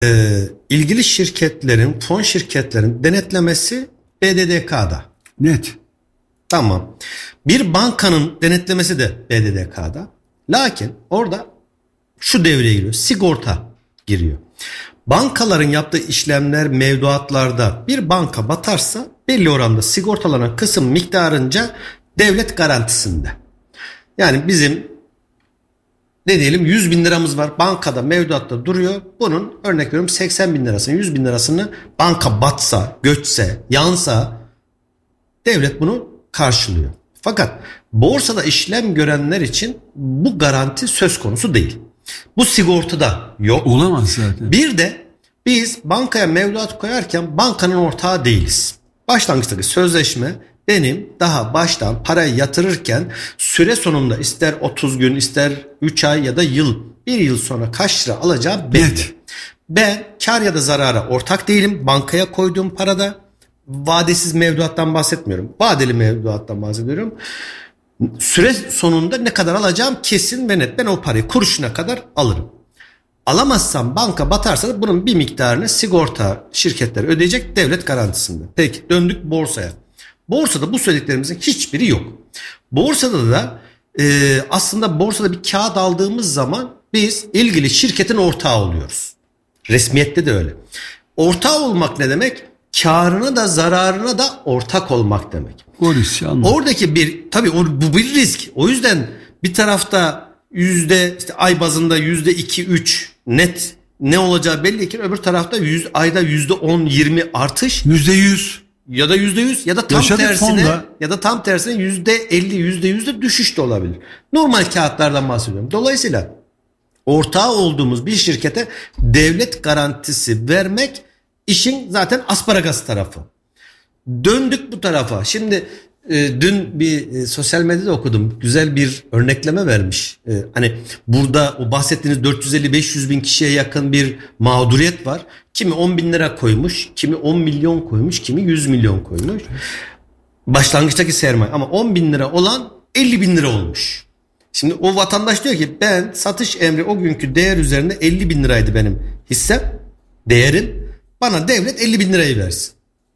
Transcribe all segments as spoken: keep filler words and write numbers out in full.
Ee, ilgili şirketlerin, fon şirketlerin denetlemesi B D D K'da. Net. Tamam. Bir bankanın denetlemesi de B D D K'da. Lakin orada şu devreye giriyor. Sigorta giriyor. Bankaların yaptığı işlemler, mevduatlarda bir banka batarsa belli oranda sigortalanan kısım miktarınca devlet garantisinde. Yani bizim ne diyelim yüz bin liramız var, bankada mevduatta duruyor. Bunun örnek veriyorum seksen bin lirasını, yüz bin lirasını banka batsa, göçse, yansa devlet bunu karşılıyor. Fakat borsada işlem görenler için bu garanti söz konusu değil. Bu sigortada yok. Olamaz zaten. Bir de biz bankaya mevduat koyarken bankanın ortağı değiliz. Başlangıçtaki sözleşme benim daha baştan parayı yatırırken süre sonunda ister otuz gün, ister üç ay ya da yıl, bir yıl sonra kaç lira alacağım belli. Evet. Ben kar ya da zarara ortak değilim. Bankaya koyduğum parada vadesiz mevduattan bahsetmiyorum. Vadeli mevduattan bahsediyorum. Süre sonunda ne kadar alacağım kesin ve net. Ben o parayı kuruşuna kadar alırım. Alamazsam banka batarsa da bunun bir miktarını sigorta şirketleri ödeyecek devlet garantisinde. Peki döndük borsaya. Borsada bu söylediklerimizin hiçbiri yok. Borsada da e, aslında borsada bir kağıt aldığımız zaman biz ilgili şirketin ortağı oluyoruz. Resmiyette de öyle. Ortağı olmak ne demek? Karına da zararına da ortak olmak demek. O risk anladım. Oradaki bir tabii bu bir risk. O yüzden bir tarafta yüzde işte ay bazında yüzde iki üç net ne olacağı belli ki öbür tarafta yüz ayda yüzde on yirmi artış. Yüzde yüz. Ya da yüzde yüz ya da tam Yaşadık tersine fonda. ya da tam tersine yüzde elli yüzde yüz de düşüş de olabilir. Normal kağıtlardan bahsediyorum. Dolayısıyla ortağı olduğumuz bir şirkete devlet garantisi vermek işin zaten asparagas tarafı. Döndük bu tarafa. Şimdi e, dün bir e, sosyal medyada okudum. Güzel bir örnekleme vermiş. E, hani burada o bahsettiğiniz dört yüz elli beş yüz bin kişiye yakın bir mağduriyet var. Kimi on bin lira koymuş, kimi on milyon koymuş, kimi yüz milyon koymuş. Başlangıçtaki sermaye ama on bin lira olan elli bin lira olmuş. Şimdi o vatandaş diyor ki ben satış emri o günkü değer üzerinde elli bin liraydı benim hissem, değerin. Bana devlet elli bin lirayı versin.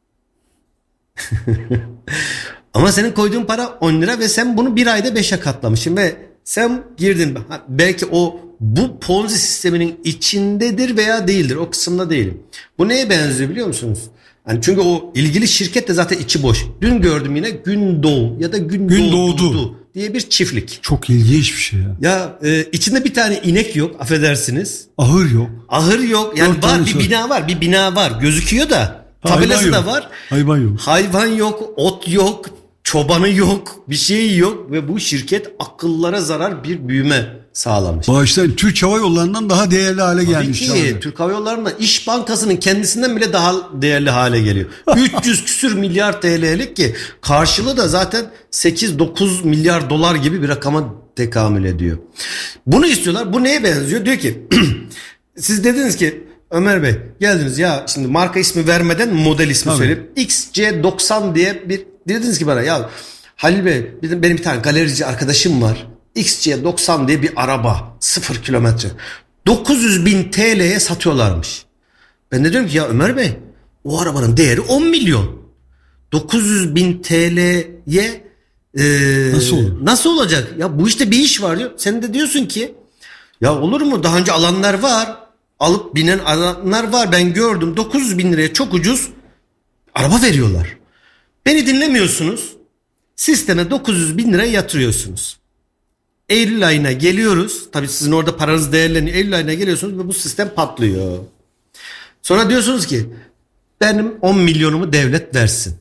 Ama senin koyduğun para on lira ve sen bunu bir ayda beşe katlamışsın ve sen girdin. Belki o bu Ponzi sisteminin içindedir veya değildir. O kısımda değilim. Bu neye benziyor biliyor musunuz? Yani çünkü o ilgili şirket de zaten içi boş. Dün gördüm yine Gündoğu ya da Gün, Gün Doğdu, Doğdu diye bir çiftlik. Çok ilginç bir şey ya. Ya e, içinde bir tane inek yok, affedersiniz. Ahır yok. Ahır yok. Yani Dört var tane bir söz. bina var. Bir bina var. Gözüküyor da. Tabelası da var. Hayvan yok. Hayvan yok, ot yok, çobanı yok, bir şey yok ve bu şirket akıllara zarar bir büyüme sağlamış. Bağışlayın, Türk Hava Yolları'ndan daha değerli hale Tabii gelmiş. ki abi. Türk Hava Yolları'nda İş Bankası'nın kendisinden bile daha değerli hale geliyor. üç yüz küsür milyar T L'lik ki karşılığı da zaten sekiz dokuz milyar dolar gibi bir rakama tekamül ediyor. Bunu istiyorlar. Bu neye benziyor? Diyor ki siz dediniz ki Ömer Bey geldiniz ya şimdi marka ismi vermeden model ismi Tabii. söyleyip X C doksan diye bir dediniz ki bana ya Halil Bey benim, benim bir tane galerici arkadaşım var. X C doksan diye bir araba sıfır kilometre dokuz yüz bin T L'ye satıyorlarmış. Ben de diyorum ki ya Ömer Bey o arabanın değeri on milyon. dokuz yüz bin T L'ye e, nasıl olur? Nasıl olacak? Ya bu işte bir iş var diyor. Sen de diyorsun ki ya olur mu? Daha önce alanlar var. Alıp binen alanlar var. Ben gördüm. dokuz yüz bin liraya çok ucuz araba veriyorlar. Beni dinlemiyorsunuz. Sisteme dokuz yüz bin liraya yatırıyorsunuz. Eylül ayına geliyoruz. Tabii sizin orada paranız değerleniyor. Eylül ayına geliyorsunuz ve bu sistem patlıyor. Sonra diyorsunuz ki benim on milyonumu devlet versin.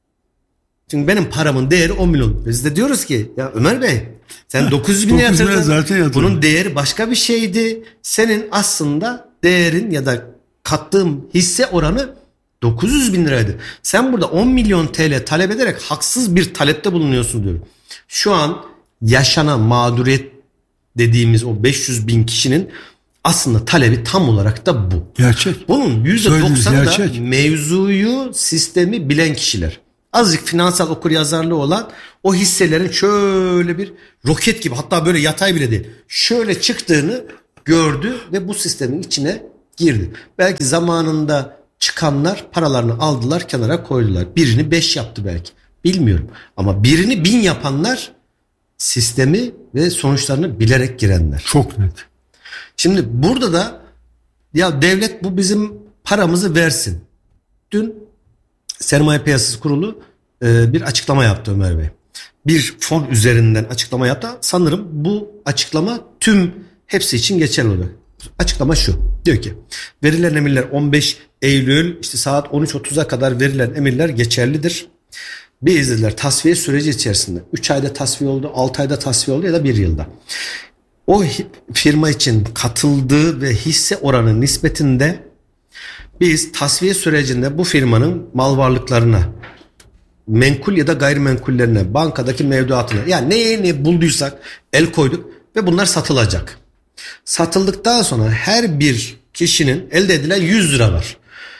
Çünkü benim paramın değeri on milyon. Biz de diyoruz ki ya Ömer Bey sen dokuz yüz bin yatırdın. Zaten yatırdın. Bunun değeri başka bir şeydi. Senin aslında değerin ya da kattığım hisse oranı dokuz yüz bin liraydı. Sen burada on milyon T L talep ederek haksız bir talepte bulunuyorsun diyorum. Şu an yaşanan mağduriyet dediğimiz o beş yüz bin kişinin aslında talebi tam olarak da bu. Gerçek. Bunun yüzde doksanı da gerçek. mevzuyu, sistemi bilen kişiler. Azıcık finansal okuryazarlığı olan o hisselerin şöyle bir roket gibi hatta böyle yatay bile değil. Şöyle çıktığını gördü ve bu sistemin içine girdi. Belki zamanında çıkanlar paralarını aldılar, kenara koydular. Birini beş yaptı belki. Bilmiyorum. Ama birini bin yapanlar sistemi ve sonuçlarını bilerek girenler. Çok net. Şimdi burada da ya devlet bu bizim paramızı versin. Dün Sermaye Piyasası Kurulu e, bir açıklama yaptı Ömer Bey. Bir fon üzerinden açıklama yaptı. Sanırım bu açıklama tüm hepsi için geçerli olacak. Açıklama şu. Diyor ki verilen emirler on beş Eylül işte saat on üç otuz'a kadar verilen emirler geçerlidir. Biz dediler tasfiye süreci içerisinde üç ayda tasfiye oldu, altı ayda tasfiye oldu ya da bir yılda. O firma için katıldığı ve hisse oranı nispetinde biz tasfiye sürecinde bu firmanın mal varlıklarına, menkul ya da gayrimenkullerine, bankadaki mevduatına, yani neye ne bulduysak el koyduk ve bunlar satılacak. Satıldıktan sonra her bir kişinin elde edilen yüz lira var.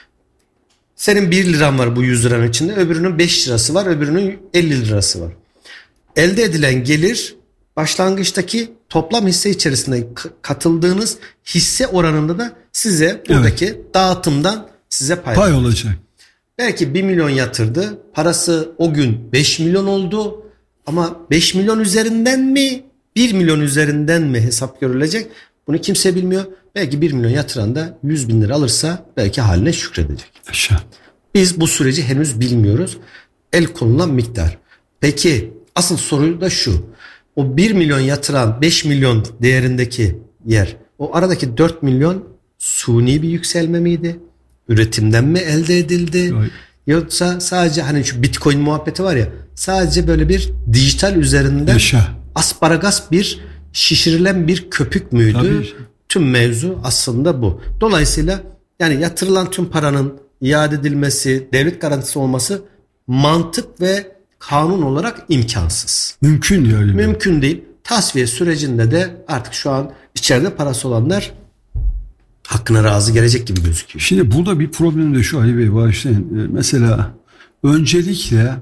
Senin bir liran var bu yüz liranın içinde, öbürünün beş lirası var, öbürünün elli lirası var. Elde edilen gelir başlangıçtaki toplam hisse içerisinde katıldığınız hisse oranında da size buradaki evet. dağıtımdan size pay, pay olacak. Belki bir milyon yatırdı. Parası o gün beş milyon oldu. Ama beş milyon üzerinden mi bir milyon üzerinden mi hesap görülecek? Bunu kimse bilmiyor. Belki bir milyon yatıran da yüz bin lira alırsa belki haline şükredecek. Aşağı. Biz bu süreci henüz bilmiyoruz. El konulan miktar. Peki asıl soru da şu. O bir milyon yatıran beş milyon değerindeki yer, o aradaki dört milyon suni bir yükselme miydi? Üretimden mi elde edildi? Ay. Yoksa sadece hani şu Bitcoin muhabbeti var ya, sadece böyle bir dijital üzerinden Yaşa. asparagas bir şişirilen bir köpük müydü? Tabii. Tüm mevzu aslında bu. Dolayısıyla yani yatırılan tüm paranın iade edilmesi, devlet garantisi olması mantık ve kanun olarak imkansız. Mümkün yani. Mümkün değil. Tasfiye sürecinde de artık şu an içeride parası olanlar hakkına razı gelecek gibi gözüküyor. Şimdi burada bir problem de şu Ali Bey, bağışlayın. Mesela öncelikle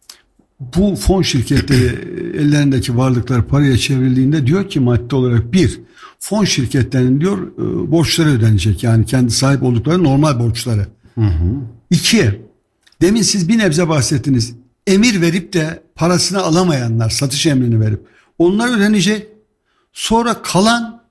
bu fon şirketleri ellerindeki varlıklar paraya çevrildiğinde diyor ki madde olarak bir, fon şirketlerinin diyor borçları ödenecek. Yani kendi sahip oldukları normal borçları. Hı hı. İki, demin siz bir nebze bahsettiniz. Emir verip de parasını alamayanlar, satış emrini verip onlar ödenecek. Sonra kalan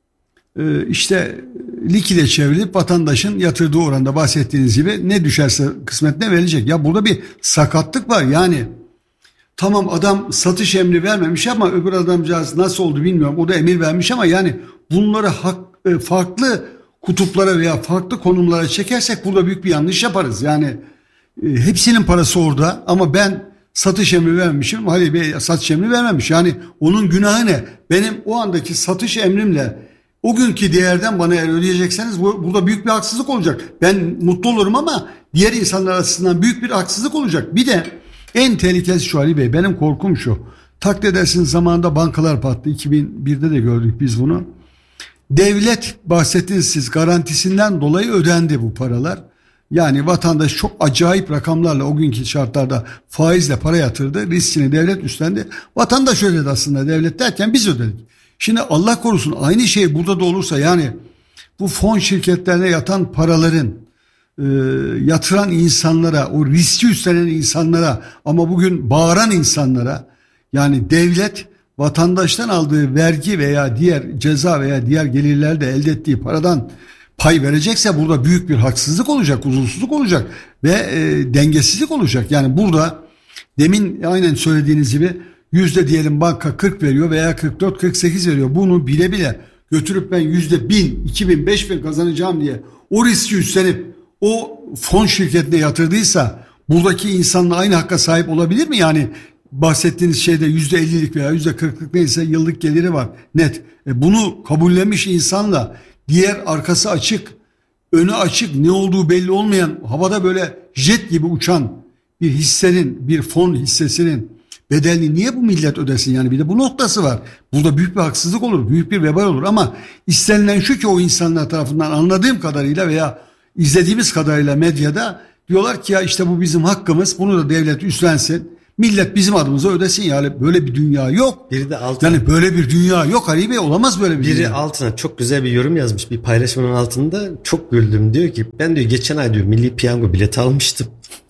e, işte likide çevrilip vatandaşın yatırdığı oranda bahsettiğiniz gibi ne düşerse kısmetine verilecek. Ya burada bir sakatlık var. Yani tamam adam satış emri vermemiş ama öbür adamcağız nasıl oldu bilmiyorum. O da emir vermiş ama yani bunları hak, e, farklı kutuplara veya farklı konumlara çekersek burada büyük bir yanlış yaparız. Yani e, hepsinin parası orada ama ben satış emri vermişim, Halil Bey satış emri vermemiş. Yani onun günahı ne? Benim o andaki satış emrimle o günkü değerden bana eğer ödeyecekseniz bu, burada büyük bir haksızlık olacak. Ben mutlu olurum ama diğer insanlar açısından büyük bir haksızlık olacak. Bir de en tehlikesi şu Ali Bey, benim korkum şu. Takdir edersiniz zamanında bankalar patladı. iki bin birde de gördük biz bunu. Devlet bahsettiniz siz garantisinden dolayı ödendi bu paralar. Yani vatandaş çok acayip rakamlarla o günkü şartlarda faizle para yatırdı. Riskini devlet üstlendi. Vatandaş ödedi aslında, devlet derken biz ödedik. Şimdi Allah korusun aynı şey burada da olursa, yani bu fon şirketlerine yatan paraların e, yatıran insanlara, o riski üstlenen insanlara ama bugün bağıran insanlara, yani devlet vatandaştan aldığı vergi veya diğer ceza veya diğer gelirlerde elde ettiği paradan pay verecekse burada büyük bir haksızlık olacak, huzursuzluk olacak ve e, dengesizlik olacak. Yani burada demin aynen söylediğiniz gibi yüzde diyelim banka kırk veriyor veya kırk dört kırk sekiz veriyor. Bunu bile bile götürüp ben yüzde bin, iki bin, beş bin kazanacağım diye o riski üstlenip o fon şirketine yatırdıysa buradaki insanla aynı hakka sahip olabilir mi? Yani bahsettiğiniz şeyde yüzde ellilik veya yüzde kırklık neyse yıllık geliri var net. E bunu kabullenmiş insanla diğer arkası açık, önü açık, ne olduğu belli olmayan, havada böyle jet gibi uçan bir hissenin, bir fon hissesinin bedelini niye bu millet ödesin? Yani bir de bu noktası var. Burada büyük bir haksızlık olur, büyük bir vebal olur ama istenilen şu ki o insanlar tarafından anladığım kadarıyla veya izlediğimiz kadarıyla medyada diyorlar ki ya işte bu bizim hakkımız, bunu da devlet üstlensin. Millet bizim adımıza ödesin yani böyle bir dünya yok. Biri de altına, Yani böyle bir dünya yok Ali Bey, olamaz böyle bir biri dünya. altına çok güzel bir yorum yazmış bir paylaşımın altında, çok güldüm. Diyor ki ben diyor geçen ay diyor Milli Piyango bileti almıştım.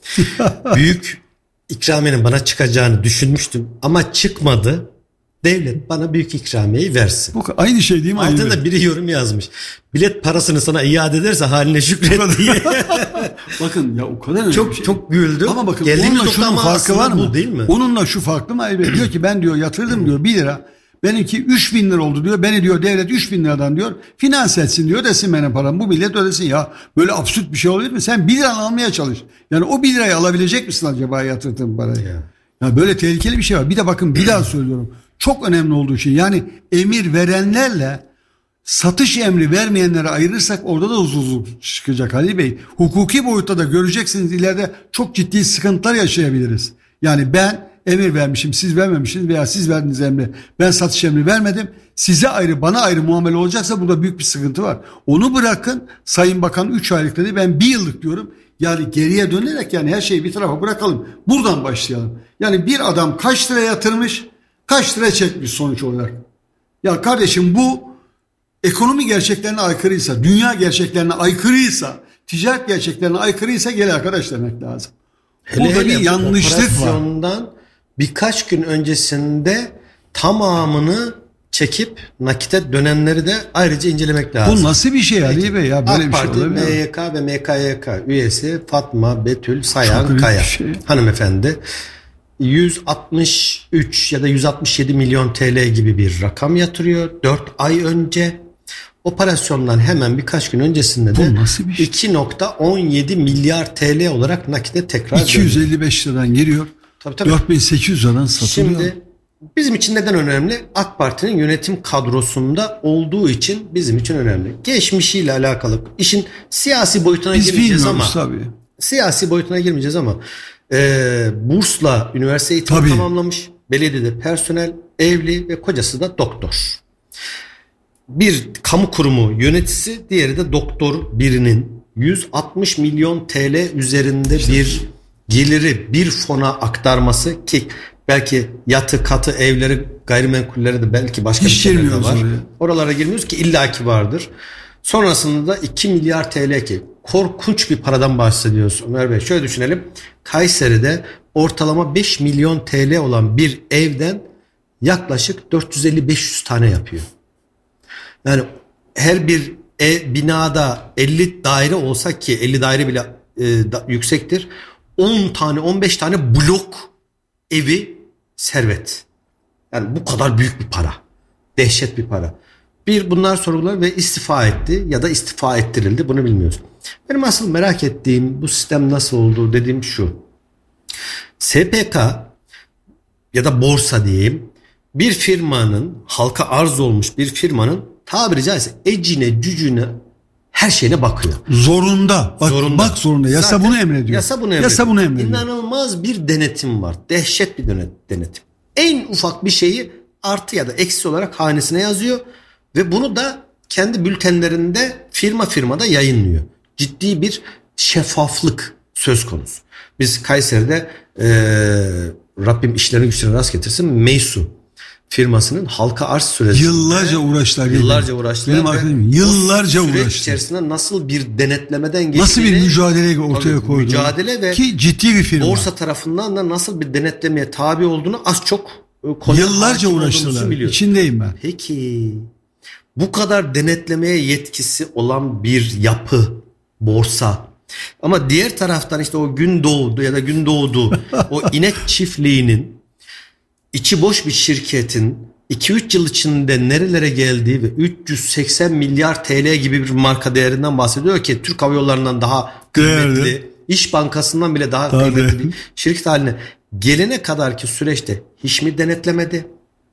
Büyük ikramiyenin bana çıkacağını düşünmüştüm ama çıkmadı. Devlet bana büyük ikramiyeyi versin. Bu aynı şey değil mi? Altında biri yorum yazmış. Bilet parasını sana iade ederse haline şükret diye. Bakın ya o kadar önemli Çok bir şey. çok güldüm. Ama bakın Geldiğimiz onunla nokta şunun ama farkı var aslında mı? bu değil mi? Onunla şu farklı mı? Evet. Diyor ki ben diyor yatırdım diyor bir lira. Benimki üç bin lira oldu diyor. Beni diyor devlet üç bin liradan diyor finans etsin diyor, ödesin benim param. Bu millet ödesin ya. Böyle absürt bir şey olabilir mi? Sen bir lira almaya çalış. Yani o bir lirayı alabilecek misin acaba yatırdığın parayı? Ya. Ya böyle tehlikeli bir şey var. Bir de bakın bir daha söylüyorum. Çok önemli olduğu için yani emir verenlerle satış emri vermeyenleri ayırırsak orada da huzursuzluk çıkacak Ali Bey. Hukuki boyutta da göreceksiniz ileride çok ciddi sıkıntılar yaşayabiliriz. Yani ben emir vermişim, siz vermemişsiniz veya siz verdiğiniz emri ben satış emri vermedim. Size ayrı bana ayrı muamele olacaksa burada büyük bir sıkıntı var. Onu bırakın, Sayın Bakan üç aylık dedi, ben bir yıllık diyorum. Yani geriye dönerek yani her şeyi bir tarafa bırakalım. Buradan başlayalım. Yani bir adam kaç lira yatırmış, kaç lira çekmiş sonuç olarak. Ya kardeşim bu ekonomi gerçeklerine aykırıysa, dünya gerçeklerine aykırıysa, ticaret gerçeklerine aykırıysa gel arkadaş demek lazım. Hele Burada hele bir bu yanlışlık var. operasyondan birkaç gün öncesinde tamamını çekip nakite dönenleri de ayrıca incelemek lazım. Bu nasıl bir şey Ali Bey ya, böyle AK bir şey Parti olabilir M mi? Y K ve M K Y K üyesi Fatma Betül Sayan Çok Kaya büyük bir şey. hanımefendi yüz altmış üç ya da yüz altmış yedi milyon T L gibi bir rakam yatırıyor dört ay önce. Operasyondan hemen birkaç gün öncesinde de Bu nasıl bir şey? iki nokta on yedi milyar T L olarak nakite tekrar iki yüz dönüyor. elli beş liradan giriyor. Tabii, tabii. dört bin sekiz yüz liradan satılıyor. Şimdi bizim için neden önemli? AK Parti'nin yönetim kadrosunda olduğu için bizim için önemli. Geçmişiyle alakalı işin siyasi boyutuna Biz girmeyeceğiz ama bilmiyoruz tabii. siyasi boyutuna girmeyeceğiz ama e, bursla üniversite eğitimi Tabii. tamamlamış. Belediyede personel, evli ve kocası da doktor. Bir kamu kurumu yöneticisi, diğeri de doktor birinin yüz altmış milyon T L üzerinde bir geliri bir fona aktarması, ki belki yatı katı evleri gayrimenkulleri de belki başka Hiç bir şeyler de girmiyoruz var. oraya. Oralara girmiyoruz ki illaki vardır. Sonrasında da iki milyar T L, ki korkunç bir paradan bahsediyoruz Ömer Bey. Şöyle düşünelim. Kayseri'de ortalama beş milyon T L olan bir evden yaklaşık dört yüz elli beş yüz tane yapıyor. Yani her bir ev, binada elli daire olsa, ki elli daire bile e, da, yüksektir. on tane on beş tane blok evi servet. Yani bu kadar büyük bir para. Dehşet bir para. Bir, bunlar sorgular ve istifa etti ya da istifa ettirildi, bunu bilmiyoruz. Benim asıl merak ettiğim, bu sistem nasıl oldu dediğim şu. S P K ya da borsa diyeyim, bir firmanın, halka arz olmuş bir firmanın tabiri caizse ecine cücüne her şeyine bakıyor. Zorunda. Bak, Zorunda. bak zorunda. Yasa Zaten bunu emrediyor. Yasa bunu emrediyor. Yasa bunu emrediyor. İnanılmaz bir denetim var. Dehşet bir denetim. En ufak bir şeyi artı ya da eksi olarak hanesine yazıyor ve bunu da kendi bültenlerinde firma firmada yayınlıyor. Ciddi bir şeffaflık söz konusu. Biz Kayseri'de ee, Rabbim işlerini güçlerini rast getirsin, Meysu firmasının halka arz sürecinde Yıllarca uğraştılar. Yıllarca uğraştılar. Benim arkadaşım yıllarca o süreç uğraştı. içerisinde nasıl bir denetlemeden geçtiğini, Nasıl bir mücadele ortaya tabii, koydu. mücadele ve ki ciddi bir firma. borsa tarafından da nasıl bir denetlemeye tabi olduğunu az çok konuya Yıllarca hakim olduğumuzu uğraştılar. biliyoruz. İçindeyim ben. Peki bu kadar denetlemeye yetkisi olan bir yapı borsa, ama diğer taraftan işte o Gündoğdu ya da Gündoğdu o inek çiftliğinin içi boş bir şirketin iki üç yıl içinde nerelere geldiği ve üç yüz seksen milyar T L gibi bir marka değerinden bahsediyor ki Türk Hava Yolları'ndan daha kıymetli, Değerli. İş Bankası'ndan bile daha Tabii. kıymetli bir şirket haline gelene kadarki süreçte hiç mi denetlemedi?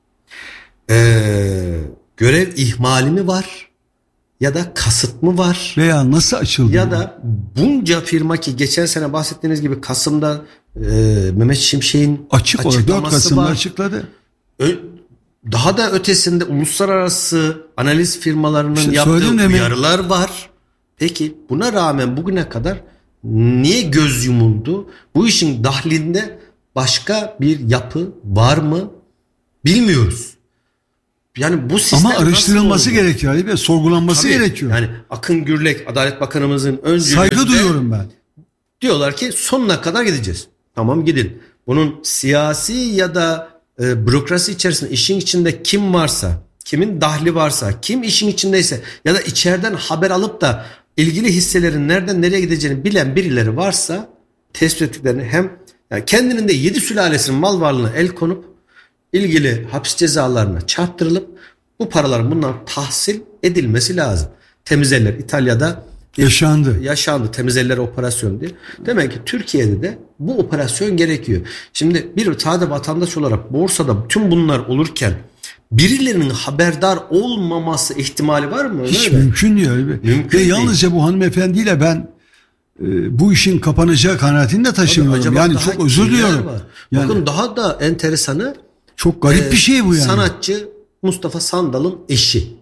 Ee, görev ihmali mi var? Ya da kasıt mı var? Veya nasıl açıldı? Ya bu? da bunca firma, ki geçen sene bahsettiğiniz gibi Kasım'da e, Mehmet Şimşek'in açık olarak dört açıklaması Kasım'da var. açıkladı. Ö- Daha da ötesinde uluslararası analiz firmalarının İşte yaptığı söyledim demin. uyarılar var. Peki buna rağmen bugüne kadar niye göz yumuldu? Bu işin dahlinde başka bir yapı var mı bilmiyoruz. Yani bu sistem ama araştırılması gerekiyor Ali Bey, sorgulanması Tabii, gerekiyor. Yani Akın Gürlek Adalet Bakanımızın öncülüğünde saygı duyuyorum ben. Diyorlar ki sonuna kadar gideceğiz. Tamam, gidin. Bunun siyasi ya da e, bürokrasi içerisinde işin içinde kim varsa, kimin dahli varsa, kim işin içindeyse ya da içeriden haber alıp da ilgili hisselerin nereden nereye gideceğini bilen birileri varsa tespit ettiklerini hem yani kendinin de yedi sülalesinin mal varlığına el konup ilgili hapis cezalarına çarptırılıp bu paraların bundan tahsil edilmesi lazım. Temiz Eller İtalya'da yaşandı. Yaşandı Temiz Eller operasyonu diye. Demek ki Türkiye'de de bu operasyon gerekiyor. Şimdi bir sade vatandaş olarak borsada tüm bunlar olurken birilerinin haberdar olmaması ihtimali var mı? Hiç Öyle mümkün değil. Mümkün Ve değil. Yalnızca bu hanımefendiyle ben e, bu işin kapanacağı kanaatini de taşımıyorum. Yani çok özür diliyorum. Yani, bakın daha da enteresanı, çok garip e, bir şey bu yani. Sanatçı Mustafa Sandal'ın eşi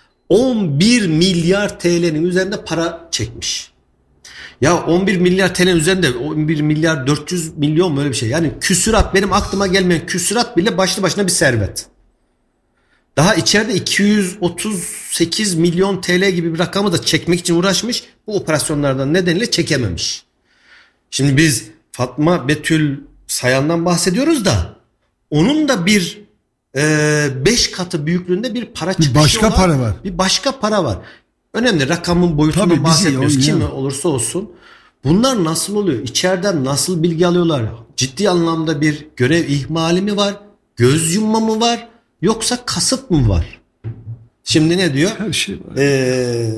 on bir milyar T L'nin üzerinde para çekmiş. Ya on bir milyar T L'nin üzerinde on bir milyar dört yüz milyon böyle bir şey. Yani küsurat, benim aklıma gelmeyen küsurat bile başlı başına bir servet. Daha içeride iki yüz otuz sekiz milyon T L gibi bir rakamı da çekmek için uğraşmış. Bu operasyonlardan nedeniyle çekememiş. Şimdi biz Fatma Betül Sayan'dan bahsediyoruz da onun da bir beş katı büyüklüğünde bir para çıkışı bir başka olan, para var. Bir başka para var. Önemli, rakamın boyutundan Tabii, bahsetmiyoruz. Kim olursa olsun. Bunlar nasıl oluyor? İçeriden nasıl bilgi alıyorlar? Ciddi anlamda bir görev ihmali mi var? Göz yumma mı var? Yoksa kasıt mı var? Şimdi ne diyor? Her şey var. Ee,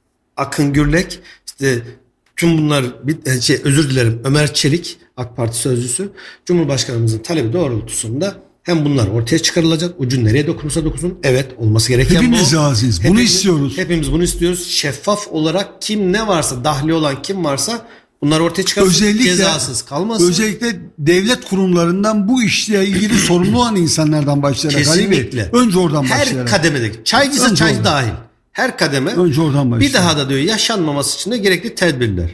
Akın Gürlek işte tüm bunlar bir şey, özür dilerim, Ömer Çelik AK Parti sözcüsü, Cumhurbaşkanımızın talebi doğrultusunda hem bunlar ortaya çıkarılacak. Ucun nereye dokunursa dokunsun. Evet, olması gereken hepimiz bu. Hepimiz razıyız. Bunu hepimiz, istiyoruz. Hepimiz bunu istiyoruz. Şeffaf olarak kim ne varsa, dahli olan kim varsa bunlar ortaya çıkarsın. Özellikle, cezasız kalmasın. Özellikle devlet kurumlarından bu işle ilgili sorumlu olan insanlardan başlayarak. Kesinlikle. Önce oradan başlayarak. Her kademedeki. Çaycısı önce çaycı oradan. Dahil. Her kademe. Önce oradan başlayarak. Bir daha da diyor yaşanmaması için de gerekli tedbirler.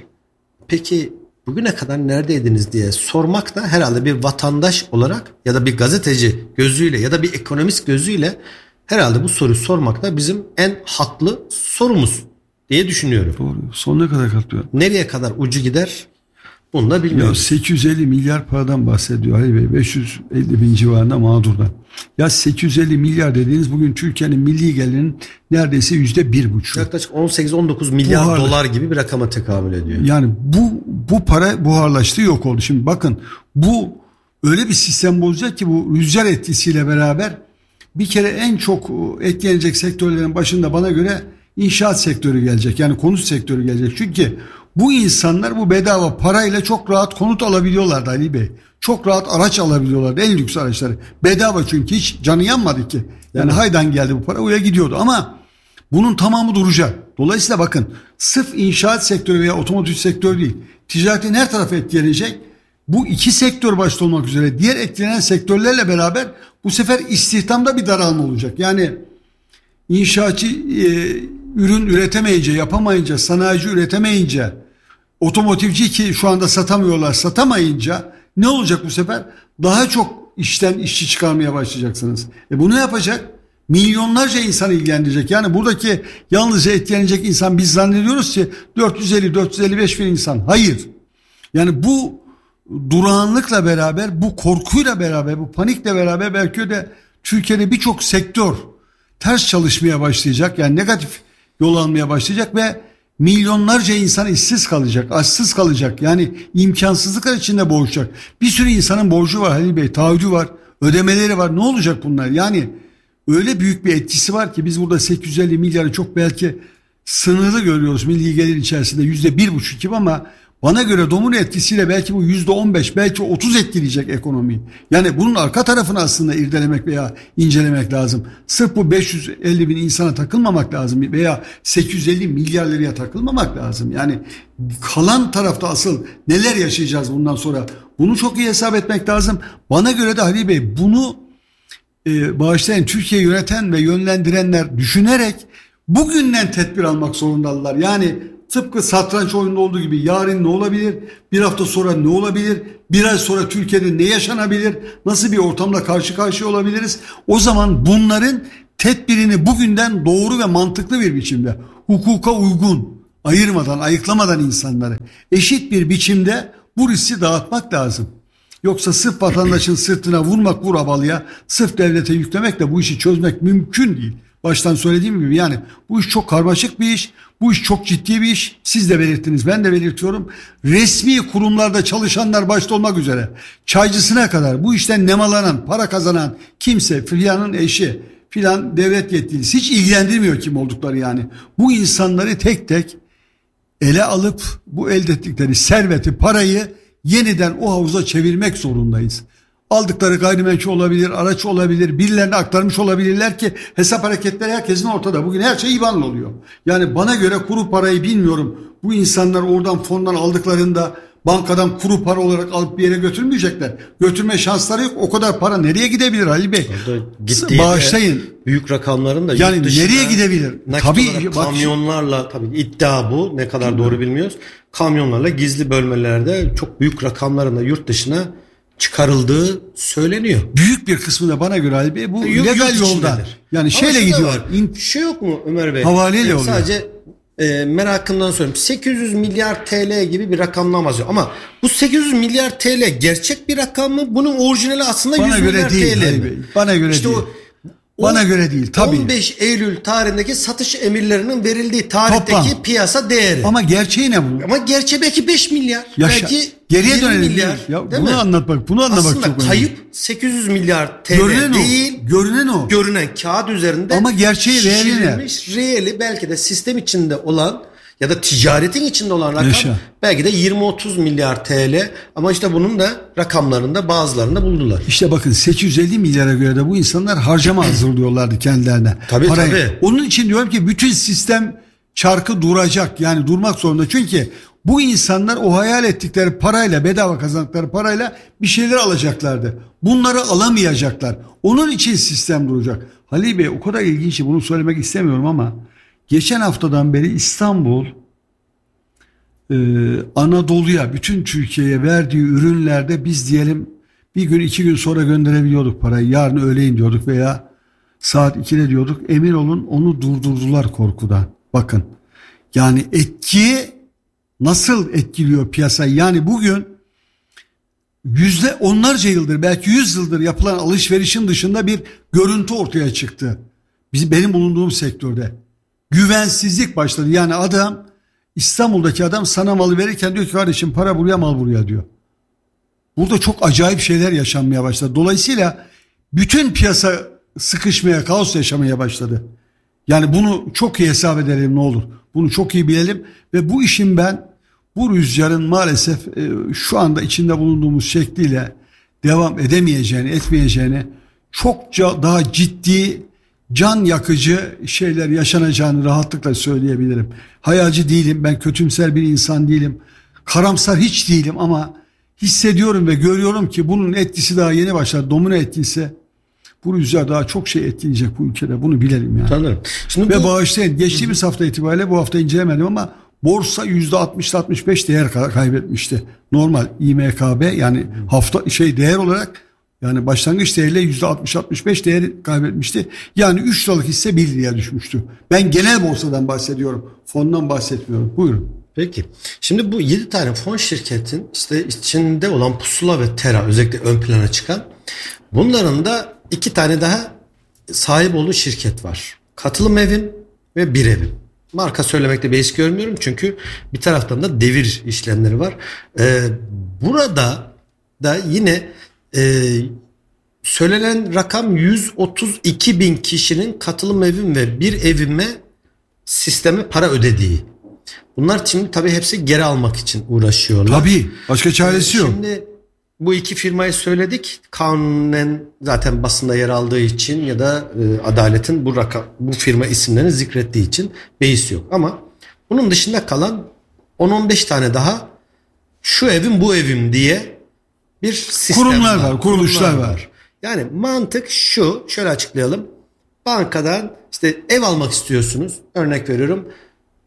Peki bugüne kadar neredeydiniz diye sormak da herhalde bir vatandaş olarak ya da bir gazeteci gözüyle ya da bir ekonomist gözüyle herhalde bu soruyu sormak da bizim en haklı sorumuz diye düşünüyorum. Doğru. Sonuna kadar katılıyorum. Nereye kadar ucu gider bunu da bilmiyorum. Ya sekiz yüz elli milyar paradan bahsediyor Ali Bey. beş yüz elli bin civarında mağdurdan. Ya sekiz yüz elli milyar dediğiniz bugün Türkiye'nin milli gelirinin neredeyse yüzde bir buçuk. Yaklaşık on sekiz on dokuz milyar Buharlı. dolar gibi bir rakama tekabül ediyor. Yani bu bu para buharlaştı, yok oldu. Şimdi bakın, bu öyle bir sistem bozacak ki bu rüzgar etkisiyle beraber bir kere en çok etkilenecek sektörlerin başında bana göre inşaat sektörü gelecek. Yani konut sektörü gelecek. Çünkü bu insanlar bu bedava parayla çok rahat konut alabiliyorlardı Ali Bey. Çok rahat araç alabiliyorlardı. En lüks araçları. Bedava, çünkü hiç canı yanmadı ki. Yani evet. Haydan geldi bu para, oraya gidiyordu. Ama bunun tamamı duracak. Dolayısıyla bakın, sırf inşaat sektörü veya otomotiv sektörü değil, ticaretin her tarafı etkilenecek. Bu iki sektör başta olmak üzere diğer etkilenen sektörlerle beraber bu sefer istihdamda bir daralma olacak. Yani inşaatçı e, ürün üretemeyince, yapamayınca, sanayici üretemeyince, otomotivci ki şu anda satamıyorlar, satamayınca ne olacak bu sefer? Daha çok işten işçi çıkarmaya başlayacaksınız. E bunu yapacak milyonlarca insan ilgilendirecek. Yani buradaki yalnızca etkilenecek insan, biz zannediyoruz ki dört yüz elli dört yüz elli beş bin insan. Hayır. Yani bu durağanlıkla beraber, bu korkuyla beraber, bu panikle beraber belki de Türkiye'de birçok sektör ters çalışmaya başlayacak. Yani negatif yol almaya başlayacak ve milyonlarca insan işsiz kalacak, açsız kalacak. Yani imkansızlıklar içinde boğuşacak. Bir sürü insanın borcu var Halil Bey, taahhüdü var, ödemeleri var. Ne olacak bunlar? Yani öyle büyük bir etkisi var ki biz burada sekiz yüz elli milyarı çok belki sınırlı görüyoruz milli gelir içerisinde yüzde bir buçuk gibi, ama bana göre domino etkisiyle belki bu yüzde on beş, belki otuz etkileyecek ekonomiyi. Yani bunun arka tarafını aslında irdelemek veya incelemek lazım. Sırf bu beş yüz elli bin insana takılmamak lazım veya sekiz yüz elli milyar liraya takılmamak lazım. Yani kalan tarafta asıl neler yaşayacağız bundan sonra, bunu çok iyi hesap etmek lazım. Bana göre de Halil Bey, bunu e, bağışlayın, Türkiye yöneten ve yönlendirenler düşünerek bugünden tedbir almak zorundalar. Yani tıpkı satranç oyununda olduğu gibi yarın ne olabilir? Bir hafta sonra ne olabilir? Bir ay sonra Türkiye'de ne yaşanabilir? Nasıl bir ortamla karşı karşıya olabiliriz? O zaman bunların tedbirini bugünden doğru ve mantıklı bir biçimde, hukuka uygun, ayırmadan, ayıklamadan insanları eşit bir biçimde bu riski dağıtmak lazım. Yoksa sırf vatandaşın sırtına vurmak vur abalıya, sırf devlete yüklemekle bu işi çözmek mümkün değil. Baştan söylediğim gibi yani bu iş çok karmaşık bir iş, bu iş çok ciddi bir iş. Siz de belirttiniz, ben de belirtiyorum. Resmi kurumlarda çalışanlar başta olmak üzere çaycısına kadar bu işten nemalanan, para kazanan kimse, filanın eşi, filan devlet yetkilisi hiç ilgilendirmiyor kim oldukları yani. Bu insanları tek tek ele alıp bu elde ettikleri serveti, parayı yeniden o havuza çevirmek zorundayız. Aldıkları gayrimenkul olabilir, araç olabilir, birilerine aktarmış olabilirler ki hesap hareketleri herkesin ortada. Bugün her şey İBAN'la oluyor. Yani bana göre kuru parayı bilmiyorum. Bu insanlar oradan fondan aldıklarında bankadan kuru para olarak alıp bir yere götürmeyecekler. Götürme şansları yok. O kadar para nereye gidebilir Ali Bey? Bağışlayın. Büyük rakamların da yani nereye gidebilir? Tabii kamyonlarla, tabii iddia bu. Ne kadar doğru bilmiyoruz. Kamyonlarla gizli bölmelerde çok büyük rakamların da yurt dışına çıkarıldığı söyleniyor. Büyük bir kısmı da bana göre Ali Bey bu yok, legal yoldan. Yani ama şeyle gidiyor. Bir şey yok mu Ömer Bey? Havaleyle yani oluyor. Sadece e, merakımdan söylüyorum. sekiz yüz milyar T L gibi bir rakamdan bahsediyor. Ama bu sekiz yüz milyar T L gerçek bir rakam mı? Bunun orijinali aslında bana yüz milyar değil, T L mi? Bey. Bana göre işte değil. O, Bana göre değil tabii. on beş Eylül tarihindeki satış emirlerinin verildiği tarihteki Toplam. Piyasa değeri. Ama gerçeği ne bu? Ama gerçeği belki beş milyar. Yaşa. Belki geriye dönelim. Milyar, ya, bunu mi? anlatmak, bunu anlamak aslında çok önemli. kayıp sekiz yüz milyar T L görünen değil. O. Görünen o. Görünen kağıt üzerinde. Ama gerçeği reali ne? Reali belki de sistem içinde olan ya da ticaretin içinde olan rakam Yaşa. belki de yirmi otuz milyar T L, ama işte bunun da rakamlarında bazılarında buldular. İşte bakın sekiz yüz elli milyara göre de bu insanlar harcama hazırlıyorlardı kendilerine. Tabii parayı. tabii. Onun için diyorum ki bütün sistem çarkı duracak, yani durmak zorunda. Çünkü bu insanlar o hayal ettikleri parayla, bedava kazandıkları parayla bir şeyler alacaklardı. Bunları alamayacaklar. Onun için sistem duracak. Halil Bey, o kadar ilginç ki bunu söylemek istemiyorum ama geçen haftadan beri İstanbul e, Anadolu'ya, bütün Türkiye'ye verdiği ürünlerde biz diyelim bir gün iki gün sonra gönderebiliyorduk parayı. Yarın öğleyin diyorduk veya saat ikide diyorduk. Emin olun onu durdurdular korkudan. Bakın yani etki nasıl etkiliyor piyasayı? Yani bugün yüzde onlarca yıldır, belki yüz yıldır yapılan alışverişin dışında bir görüntü ortaya çıktı. Biz, benim bulunduğum sektörde güvensizlik başladı. Yani adam, İstanbul'daki adam sana malı verirken diyor ki kardeşim para buraya, mal buraya diyor. Burada çok acayip şeyler yaşanmaya başladı. Dolayısıyla bütün piyasa sıkışmaya, kaos yaşamaya başladı. Yani bunu çok iyi hesap edelim ne olur. Bunu çok iyi bilelim ve bu işin ben bu rüzgarın maalesef e, şu anda içinde bulunduğumuz şekliyle devam edemeyeceğini, etmeyeceğini, çokça daha ciddi, can yakıcı şeyler yaşanacağını rahatlıkla söyleyebilirim. Hayalci değilim, ben kötümser bir insan değilim, karamsar hiç değilim ama hissediyorum ve görüyorum ki bunun etkisi daha yeni başlar. Domino etkisi, bu rüzgar daha çok şey etkileyecek bu ülkede, bunu bilelim yani. Tanırım. Şimdi ve bu... bağışlayın, geçtiğimiz hafta itibariyle, bu hafta incelemedim ama borsa yüzde altmış altmış beş değer kaybetmişti. Normal İ M K B yani hafta şey değer olarak, yani başlangıç değeriyle yüzde altmış altmış beş değeri kaybetmişti. Yani üç liralık hisse bir liraya düşmüştü. Ben genel borsadan bahsediyorum. Fondan bahsetmiyorum. Buyurun. Peki. Şimdi bu yedi tane fon şirketin işte içinde olan Pusula ve Tera özellikle ön plana çıkan, bunların da iki tane daha sahip olduğu şirket var. Katılım Evim ve Bir Evim. Marka söylemekte beis görmüyorum çünkü bir taraftan da devir işlemleri var. Ee, burada da yine e, söylenen rakam yüz otuz iki bin kişinin Katılım Evim ve Bir Evime sisteme para ödediği. Bunlar şimdi tabii hepsi geri almak için uğraşıyorlar. Tabii. Başka çaresi yok. Şimdi bu iki firmayı söyledik. Kanunen zaten basında yer aldığı için ya da e, adaletin bu rakam, bu firma isimlerini zikrettiği için beis yok. Ama bunun dışında kalan on on beş tane daha şu evim bu evim diye bir sistem kurumlar var. var, kuruluşlar var. var. Yani mantık şu, şöyle açıklayalım. Bankadan işte ev almak istiyorsunuz. Örnek veriyorum.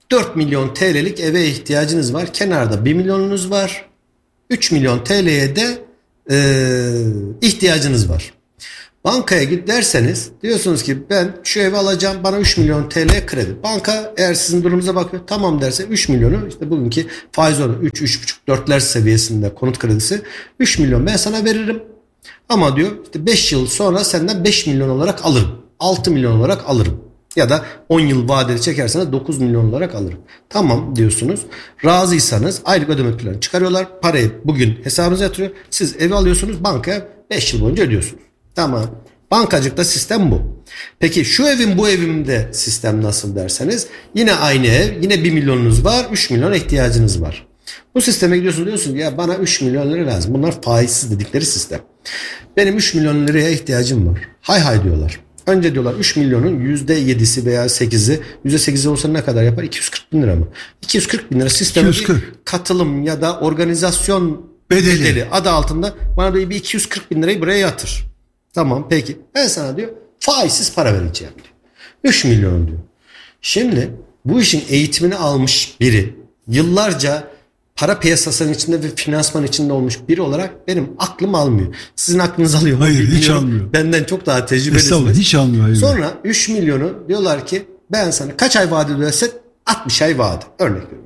dört milyon T L'lik eve ihtiyacınız var. Kenarda bir milyonunuz var. üç milyon T L'ye de e, ihtiyacınız var. Bankaya git derseniz diyorsunuz ki ben şu evi alacağım, bana üç milyon T L kredi. Banka eğer sizin durumunuza bakıyor, tamam derse üç milyonu, işte bugünkü faiz oranı üç üç buçuk dörtler seviyesinde konut kredisi, üç milyon ben sana veririm. Ama diyor işte beş yıl sonra senden beş milyon olarak alırım. altı milyon olarak alırım. Ya da on yıl vadeli çekerseniz dokuz milyon olarak alırım. Tamam diyorsunuz. Razıysanız aylık ödeme planı çıkarıyorlar. Parayı bugün hesabınıza yatırıyor. Siz evi alıyorsunuz, bankaya beş yıl boyunca ödüyorsunuz. Tamam. Bankacılıkta sistem bu. Peki şu evin bu evimde sistem nasıl derseniz, yine aynı ev, yine bir milyonunuz var, üç milyon ihtiyacınız var. Bu sisteme gidiyorsunuz, diyorsunuz ya bana üç milyon lira lazım. Bunlar faizsiz dedikleri sistem. Benim üç milyon liraya ihtiyacım var. Hay hay diyorlar. Önce diyorlar üç milyonun yüzde yedisi veya sekizi, yüzde sekizi olsa ne kadar yapar? iki yüz kırk bin lira mı? iki yüz kırk bin lira sisteme bir katılım ya da organizasyon bedeli. bedeli adı altında bana diyor bir iki yüz kırk bin lirayı buraya yatır. Tamam peki. Ben sana diyor faizsiz para vereceğim diyor. üç milyon diyor. Şimdi bu işin eğitimini almış biri, yıllarca para piyasasının içinde ve finansman içinde olmuş biri olarak benim aklım almıyor. Sizin aklınız alıyor mu? Hayır, bilmiyorum. hiç almıyor. Benden çok daha tecrübelisiniz. Estağfurullah, hiç almıyor. Hayır. Sonra üç milyonu diyorlar ki ben sana kaç ay vade ödersen altmış ay vade. Örnek veriyorum.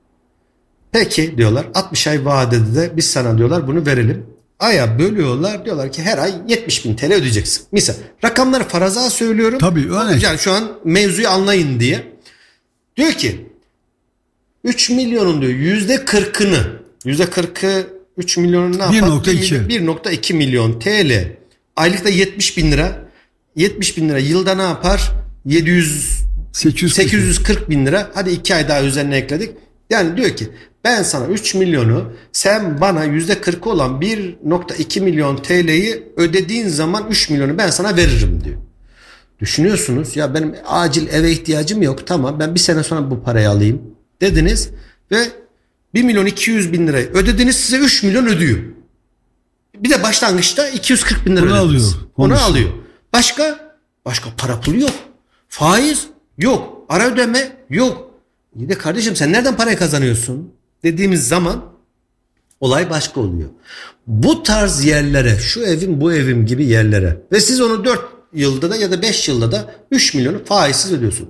Peki diyorlar altmış ay vadede de biz sana diyorlar bunu verelim. Aya bölüyorlar, diyorlar ki her ay yetmiş bin T L ödeyeceksin. Misal rakamları faraza söylüyorum. Tabii örnek. Yani şu an mevzuyu anlayın diye. Diyor ki üç milyonun diyor yüzde kırkını, yüzde kırkı üç milyonun ne yapar? bir nokta iki milyon T L. Aylıkta yetmiş bin lira. yetmiş bin lira yılda ne yapar? yedi yüz sekiz yüz kırk bin lira. Hadi iki ay daha üzerine ekledik. Yani diyor ki ben sana üç milyonu, sen bana yüzde kırkı olan bir nokta iki milyon T L'yi ödediğin zaman üç milyonu ben sana veririm diyor. Düşünüyorsunuz ya benim acil eve ihtiyacım yok, tamam ben bir sene sonra bu parayı alayım dediniz ve bir milyon iki yüz bin lirayı ödediniz, size üç milyon ödüyor. Bir de başlangıçta iki yüz kırk bin lira onu ödediniz. alıyor. Onu alıyor. Başka? Başka para pulu yok. Faiz yok. Ara ödeme yok. İyi de kardeşim sen nereden parayı kazanıyorsun dediğimiz zaman olay başka oluyor. Bu tarz yerlere, şu evim bu evim gibi yerlere ve siz onu dört yılda da ya da beş yılda da üç milyonu faizsiz ödüyorsun.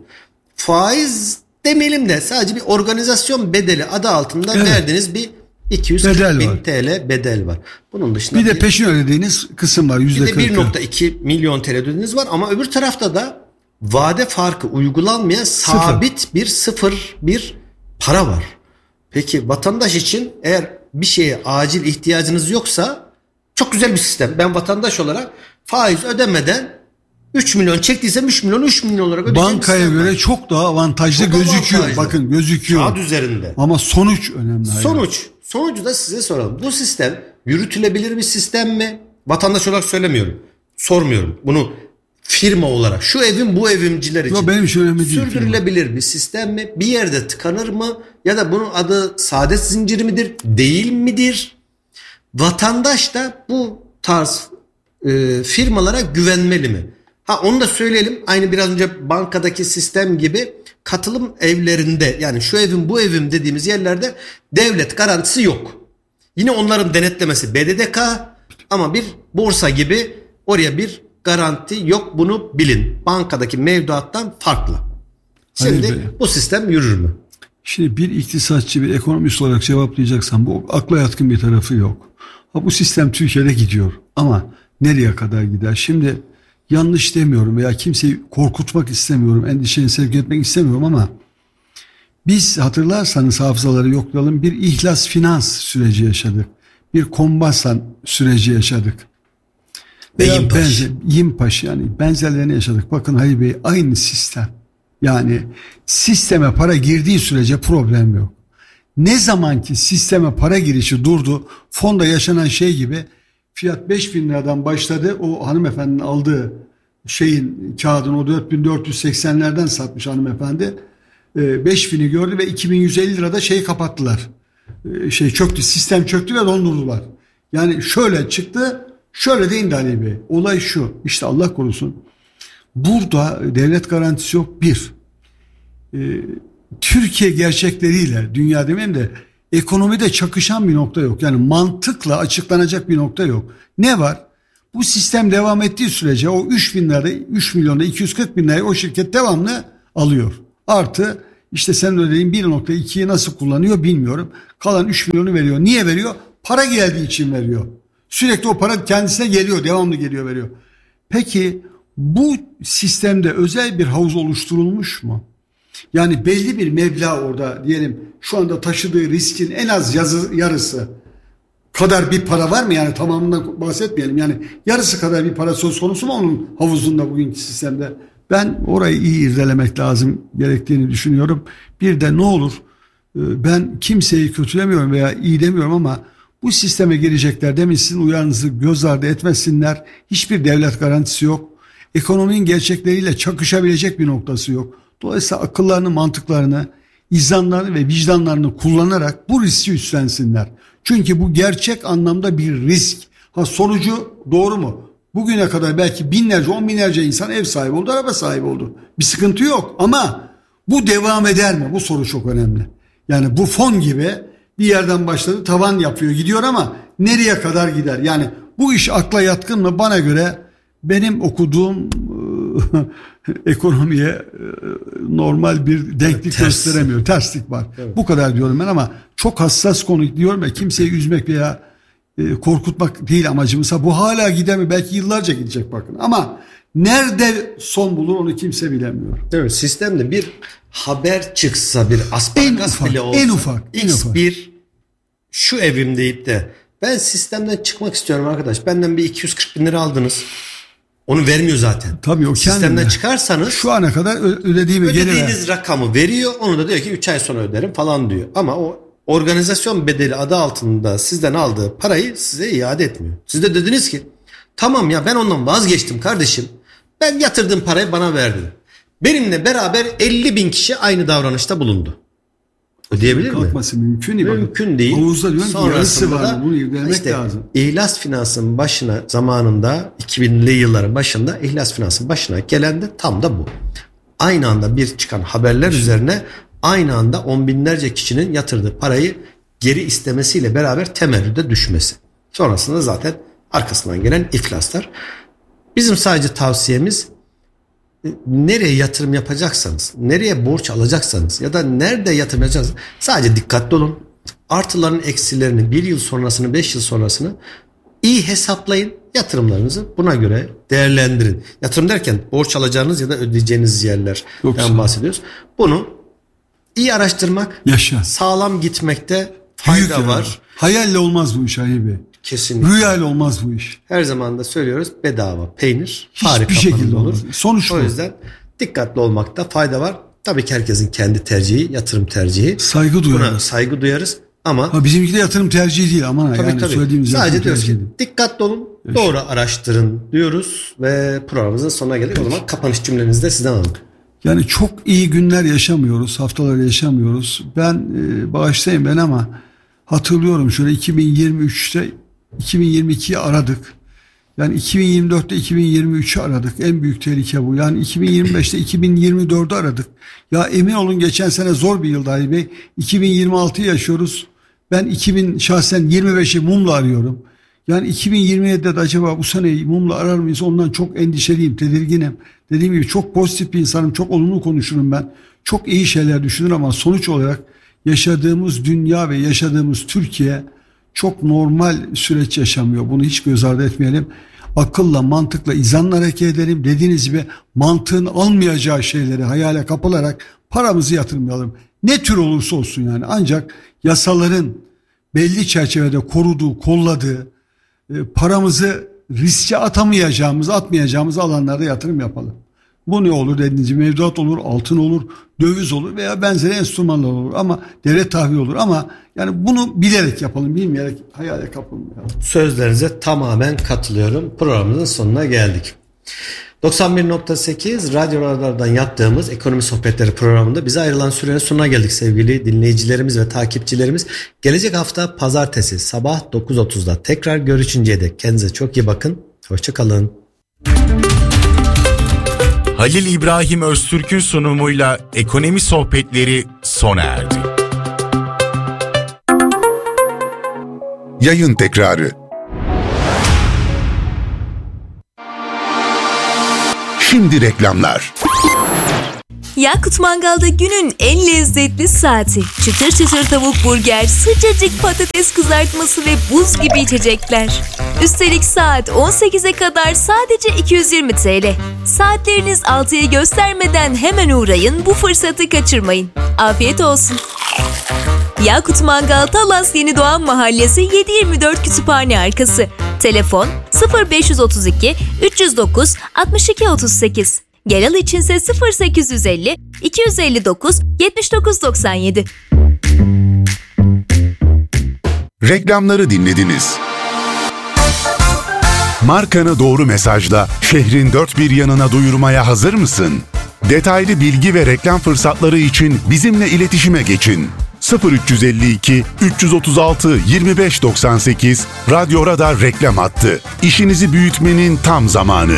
Faiz demeyelim de sadece bir organizasyon bedeli adı altında evet. verdiğiniz bir iki yüz kırk bin T L bedel var. Bunun dışında bir de bir, peşin ödediğiniz kısım var. yüzde bir de bir nokta iki milyon T L ödediğiniz var ama öbür tarafta da vade farkı uygulanmayan sabit sıfır. bir sıfır bir para var. Peki vatandaş için eğer bir şeye acil ihtiyacınız yoksa çok güzel bir sistem. Ben vatandaş olarak faiz ödemeden üç milyon çektiysem üç milyon üç milyon olarak ödeyeceğim. Bankaya göre var. Çok daha avantajlı çok gözüküyor. Avantajlı. Bakın gözüküyor. Kağıt üzerinde. Ama sonuç önemli. Sonuç. Hayır. Sonucu da size soralım. Bu sistem yürütülebilir bir sistem mi? Vatandaş olarak söylemiyorum. Sormuyorum. Bunu firma olarak şu evim bu evimciler için. Yo, benim için önemli değil. Sürdürülebilir firma. Bir sistem mi? Bir yerde tıkanır mı? Ya da bunun adı saadet zinciri midir? Değil midir? Vatandaş da bu tarz e, firmalara güvenmeli mi? Ha onu da söyleyelim. Aynı biraz önce bankadaki sistem gibi katılım evlerinde, yani şu evim bu evim dediğimiz yerlerde devlet garantisi yok. Yine onların denetlemesi B D D K ama bir borsa gibi oraya bir garanti yok, bunu bilin. Bankadaki mevduattan farklı. Şimdi bu sistem yürür mü? Şimdi bir iktisatçı, bir ekonomist olarak cevaplayacaksan bu akla yatkın bir tarafı yok. Ha, bu sistem Türkiye'de gidiyor ama nereye kadar gider? Şimdi yanlış demiyorum veya kimseyi korkutmak istemiyorum, endişeye sevk etmek istemiyorum ama biz hatırlarsanız hafızaları yoklayalım, bir ihlas finans süreci yaşadık. Bir Kombasan süreci yaşadık. Ve Yimpaş. Benzer, Yimpaş yani benzerlerini yaşadık. Bakın Halil Bey, aynı sistem. Yani sisteme para girdiği sürece problem yok. Ne zaman ki sisteme para girişi durdu, fonda yaşanan şey gibi fiyat beş bin liradan başladı. O hanımefendinin aldığı şeyin kağıdını o dört bin dört yüz seksenlerden satmış hanımefendi. beş bini gördü ve iki bin yüz elli lirada şeyi kapattılar. Şey çöktü, sistem çöktü ve dondurdular. Yani şöyle çıktı, şöyle de indi Ali Bey. Olay şu, işte Allah korusun. Burada devlet garantisi yok. Bir, Türkiye gerçekleriyle, dünya demeyeyim de ekonomide çakışan bir nokta yok. Yani mantıkla açıklanacak bir nokta yok. Ne var? Bu sistem devam ettiği sürece o üç bin lirada, üç milyonda iki yüz kırk bin lirayı o şirket devamlı alıyor. Artı işte sen ödediğin bir nokta ikiyi nasıl kullanıyor bilmiyorum. Kalan üç milyonu veriyor. Niye veriyor? Para geldiği için veriyor. Sürekli o para kendisine geliyor, devamlı geliyor, veriyor. Peki bu sistemde özel bir havuz oluşturulmuş mu? Yani belli bir meblağ orada diyelim şu anda taşıdığı riskin en az yazı, yarısı kadar bir para var mı? Yani tamamından bahsetmeyelim. Yani yarısı kadar bir para söz konusu mu onun havuzunda bugünkü sistemde? Ben orayı iyi irdelemek lazım gerektiğini düşünüyorum. Bir de ne olur, ben kimseyi kötülemiyorum veya iyi demiyorum ama bu sisteme girecekler, demin sizin uyarınızı göz ardı etmesinler. Hiçbir devlet garantisi yok. Ekonominin gerçekleriyle çakışabilecek bir noktası yok. Dolayısıyla akıllarını, mantıklarını, izanlarını ve vicdanlarını kullanarak bu riski üstlensinler. Çünkü bu gerçek anlamda bir risk. Ha, sonucu doğru mu? Bugüne kadar belki binlerce, on binlerce insan ev sahibi oldu, araba sahibi oldu. Bir sıkıntı yok ama bu devam eder mi? Bu soru çok önemli. Yani bu fon gibi bir yerden başladı, tavan yapıyor, gidiyor ama nereye kadar gider? Yani bu iş akla yatkın mı? Bana göre benim okuduğum ekonomiye normal bir denklik Ters. gösteremiyor. Terslik var. Evet. Bu kadar diyorum ben ama çok hassas konu diyorum ya, kimseyi üzmek veya korkutmak değil amacımızsa. Bu hala gider mi? Belki yıllarca gidecek bakın. Ama nerede son bulur onu kimse bilemiyor. Evet, sistemde bir haber çıksa, bir asparagas bile olsa, en ufak, en X ufak. bir şu evim deyip de ben sistemden çıkmak istiyorum arkadaş. Benden bir iki yüz kırk bin lira aldınız. Onu vermiyor zaten. Tabii o sistemden kendine. çıkarsanız şu ana kadar ödediğimi geri ver. Ödediğiniz rakamı veriyor. Onu da diyor ki üç ay sonra öderim falan diyor. Ama o organizasyon bedeli adı altında sizden aldığı parayı size iade etmiyor. Siz de dediniz ki tamam ya ben ondan vazgeçtim kardeşim. Ben yatırdığım parayı bana verdin. Benimle beraber elli bin kişi aynı davranışta bulundu. Ödeyebilir mi? Kalkması mümkün değil. Mümkün değil. Havuzda diyorum ki yarısı var. Bunu irdelemek işte, lazım. İhlas Finans'ın başına zamanında iki binli yılların başında İhlas Finans'ın başına gelen de tam da bu. Aynı anda bir çıkan haberler üzerine aynı anda on binlerce kişinin yatırdığı parayı geri istemesiyle beraber temerrüde düşmesi. Sonrasında zaten arkasından gelen iflaslar. Bizim sadece tavsiyemiz, nereye yatırım yapacaksanız, nereye borç alacaksanız ya da nerede yatırım yapacaksanız sadece dikkatli olun. Artıların eksilerini, bir yıl sonrasını, beş yıl sonrasını iyi hesaplayın. Yatırımlarınızı buna göre değerlendirin. Yatırım derken borç alacağınız ya da ödeyeceğiniz yerlerden bahsediyoruz. Bunu iyi araştırmak, Yaşa. sağlam gitmekte fayda Büyük var. Ya. Hayalle olmaz bu iş Ali Bey. Kesinlikle. Rüyayla olmaz bu iş. Her zaman da söylüyoruz, bedava peynir hiçbir şekilde olur. Sonuç o yüzden bu. Dikkatli olmakta fayda var. Tabii ki herkesin kendi tercihi, yatırım tercihi. Saygı duyarız. Buna saygı duyarız ama ha, bizimki de yatırım tercihi değil aman tabii, yani tabii. söylediğimiz sadece diyoruz ki dikkatli olun, Yaşa. doğru araştırın diyoruz ve programımızın sonuna geldik. O zaman kapanış cümlenizi de sizden alalım. Yani çok iyi günler yaşamıyoruz, haftalar yaşamıyoruz. Ben e, bağışlayın ben ama hatırlıyorum şöyle iki bin yirmi üçte iki bin yirmi ikiyi aradık. Yani iki bin yirmi dörtte iki bin yirmi üçü aradık. En büyük tehlike bu. Yani iki bin yirmi beşte iki bin yirmi dördü aradık. Ya emin olun geçen sene zor bir yıldı Ali Bey. iki bin yirmi altıyı yaşıyoruz. Ben iki bin şahsen yirmi beşi mumla arıyorum. Yani iki bin yirmi yedide de acaba bu seneyi mumla arar mıyız? Ondan çok endişeliyim, tedirginim. Dediğim gibi çok pozitif bir insanım. Çok olumlu konuşurum ben. Çok iyi şeyler düşünür ama sonuç olarak yaşadığımız dünya ve yaşadığımız Türkiye çok normal süreç yaşamıyor. Bunu hiç göz ardı etmeyelim. Akılla, mantıkla, izanla hareket edelim. Dediğiniz gibi mantığın almayacağı şeyleri hayale kapılarak paramızı yatırmayalım. Ne tür olursa olsun yani. Ancak yasaların belli çerçevede koruduğu, kolladığı, paramızı riske atamayacağımız, atmayacağımız alanlarda yatırım yapalım. Bu ne olur dediğiniz gibi mevduat olur, altın olur, döviz olur veya benzeri enstrümanlar olur ama devlet tahvili olur ama yani bunu bilerek yapalım, bilmeyerek hayale kapılmayalım. Sözlerinize tamamen katılıyorum. Programımızın sonuna geldik. doksan bir nokta sekiz radyolardan yaptığımız Ekonomi Sohbetleri programında bize ayrılan sürenin sonuna geldik sevgili dinleyicilerimiz ve takipçilerimiz. Gelecek hafta pazartesi sabah dokuz otuzda tekrar görüşünceye dek kendinize çok iyi bakın. Hoşça kalın. Halil İbrahim Öztürk'ün sunumuyla ekonomi sohbetleri sona erdi. Yayın tekrarı. Şimdi reklamlar. Yakut Mangal'da günün en lezzetli saati. Çıtır çıtır tavuk burger, sıcacık patates kızartması ve buz gibi içecekler. Üstelik saat on sekize kadar sadece iki yüz yirmi TL. Saatleriniz altıyı göstermeden hemen uğrayın, bu fırsatı kaçırmayın. Afiyet olsun. Yakut Mangal, Talas Yenidoğan Mahallesi, yedi yirmi dört Kütüphane Arkası. Telefon sıfır beş otuz iki üç yüz dokuz altmış iki otuz sekiz. Genel içinse sıfır sekiz yüz elli iki yüz elli dokuz yetmiş dokuz doksan yedi. Reklamları dinlediniz. Markanı doğru mesajla şehrin dört bir yanına duyurmaya hazır mısın? Detaylı bilgi ve reklam fırsatları için bizimle iletişime geçin. sıfır üç elli iki üç otuz altı yirmi beş doksan sekiz Radyo Radar reklam hattı. İşinizi büyütmenin tam zamanı.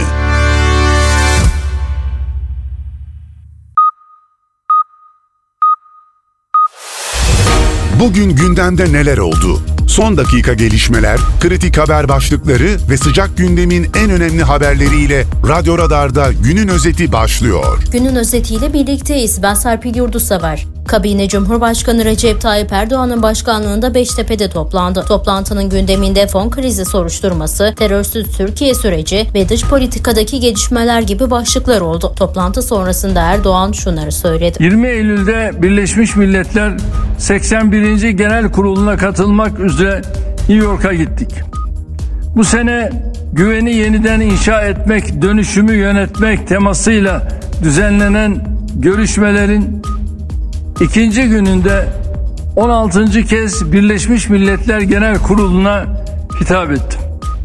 Bugün gündemde neler oldu? Son dakika gelişmeler, kritik haber başlıkları ve sıcak gündemin en önemli haberleriyle Radyo Radar'da günün özeti başlıyor. Günün özetiyle birlikteyiz. Ben Serpil Yurdusever. Kabine Cumhurbaşkanı Recep Tayyip Erdoğan'ın başkanlığında Beştepe'de toplandı. Toplantının gündeminde fon krizi soruşturması, terörsüz Türkiye süreci ve dış politikadaki gelişmeler gibi başlıklar oldu. Toplantı sonrasında Erdoğan şunları söyledi. yirmi Eylül'de Birleşmiş Milletler seksen birinci Genel Kurulu'na katılmak üzere New York'a gittik. Bu sene güveni yeniden inşa etmek, dönüşümü yönetmek temasıyla düzenlenen görüşmelerin İkinci gününde on altıncı kez Birleşmiş Milletler Genel Kurulu'na hitap ettim.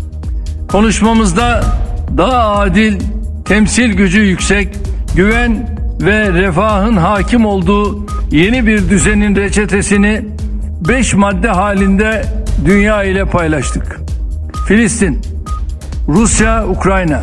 Konuşmamızda daha adil, temsil gücü yüksek, güven ve refahın hakim olduğu yeni bir düzenin reçetesini beş madde halinde dünya ile paylaştık. Filistin, Rusya, Ukrayna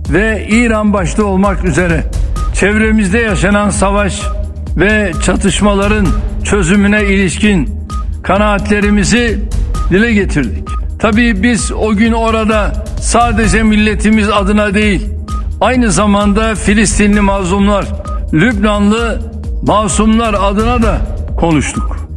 ve İran başta olmak üzere çevremizde yaşanan savaş ve çatışmaların çözümüne ilişkin kanaatlerimizi dile getirdik. Tabii biz o gün orada sadece milletimiz adına değil, aynı zamanda Filistinli mazlumlar, Lübnanlı masumlar adına da konuştuk.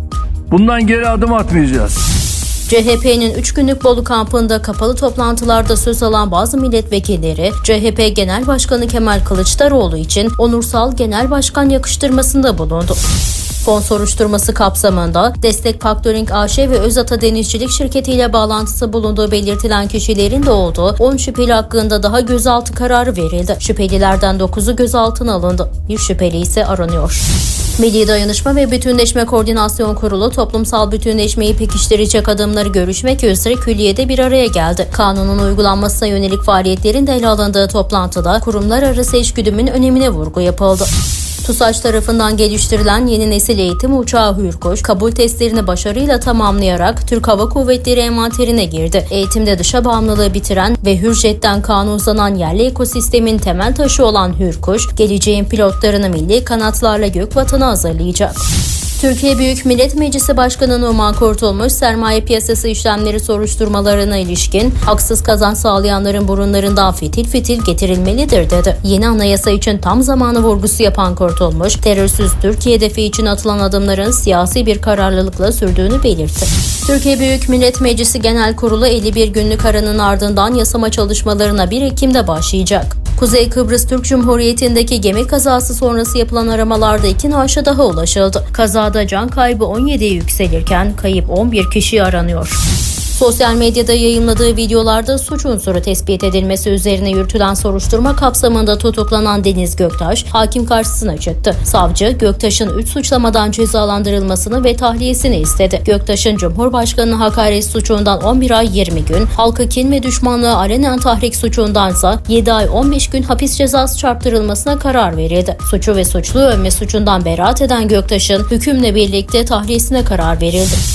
Bundan geri adım atmayacağız. C H P'nin üç günlük Bolu kampında kapalı toplantılarda söz alan bazı milletvekilleri, C H P Genel Başkanı Kemal Kılıçdaroğlu için onursal genel başkan yakıştırmasında bulundu. Fon soruşturması kapsamında Destek Factoring A Ş ve Özata Denizcilik Şirketi ile bağlantısı bulunduğu belirtilen kişilerin de olduğu on şüpheli hakkında daha gözaltı kararı verildi. Şüphelilerden dokuzu gözaltına alındı. Bir şüpheli ise aranıyor. Milli Dayanışma ve Bütünleşme Koordinasyon Kurulu toplumsal bütünleşmeyi pekiştirecek adımları görüşmek üzere külliyede bir araya geldi. Kanunun uygulanmasına yönelik faaliyetlerin de ele alındığı toplantıda kurumlar arası eşgüdümün önemine vurgu yapıldı. TUSAŞ tarafından geliştirilen yeni nesil eğitim uçağı Hürkuş, kabul testlerini başarıyla tamamlayarak Türk Hava Kuvvetleri envanterine girdi. Eğitimde dışa bağımlılığı bitiren ve Hürjet'ten kanuna uzanan yerli ekosistemin temel taşı olan Hürkuş, geleceğin pilotlarını milli kanatlarla gök vatana hazırlayacak. Türkiye Büyük Millet Meclisi Başkanı Numan Kurtulmuş, sermaye piyasası işlemleri soruşturmalarına ilişkin haksız kazanç sağlayanların burunlarından fitil fitil getirilmelidir dedi. Yeni anayasa için tam zamanı vurgusu yapan Kurtulmuş, terörsüz Türkiye hedefi için atılan adımların siyasi bir kararlılıkla sürdüğünü belirtti. Türkiye Büyük Millet Meclisi Genel Kurulu elli bir günlük aranın ardından yasama çalışmalarına bir Ekim'de başlayacak. Kuzey Kıbrıs Türk Cumhuriyeti'ndeki gemi kazası sonrası yapılan aramalarda iki naaşa daha ulaşıldı. Kazada can kaybı on yediye yükselirken kayıp on bir kişi aranıyor. Sosyal medyada yayınladığı videolarda suç unsuru tespit edilmesi üzerine yürütülen soruşturma kapsamında tutuklanan Deniz Göktaş, hakim karşısına çıktı. Savcı, Göktaş'ın üç suçlamadan cezalandırılmasını ve tahliyesini istedi. Göktaş'ın Cumhurbaşkanı'na hakaret suçundan on bir ay yirmi gün, halka kin ve düşmanlığı alenen tahrik suçundansa yedi ay on beş gün hapis cezası çarptırılmasına karar verildi. Suçu ve suçlu övme suçundan beraat eden Göktaş'ın hükümle birlikte tahliyesine karar verildi.